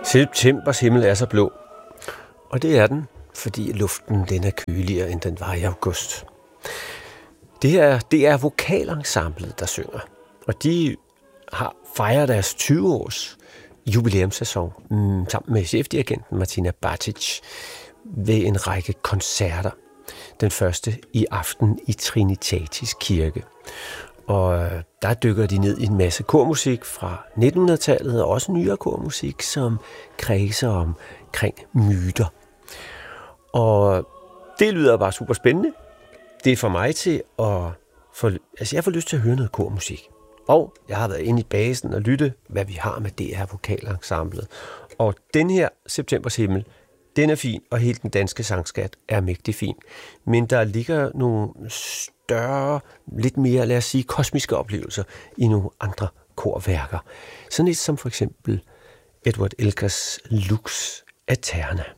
Septembers himmel er så blå. Og det er den, fordi luften den er køligere, end den var i august. Det er vokalensemblet, der synger. Og de har fejret deres 20-års jubilæumssæson sammen med chefdirigenten Martina Batic ved en række koncerter. Den første i aften i Trinitatis Kirke. Og der dykker de ned i en masse kormusik fra 1900-tallet, og også nyere kormusik, som kredser omkring myter. Og det lyder bare super spændende. Det er for mig til at jeg får lyst til at høre noget kormusik. Og jeg har været inde i basen og lytte, hvad vi har med det her vokalensemblet. Og den her Septembers himmel, den er fin, og hele den danske sangskat er mægtig fin. Men der ligger nogle større, lidt mere, lad os sige, kosmiske oplevelser i nogle andre korværker. Sådan et som for eksempel Edward Elgars Lux Aeterna.